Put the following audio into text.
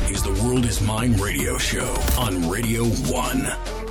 is the World is Mine radio show on Radio 1.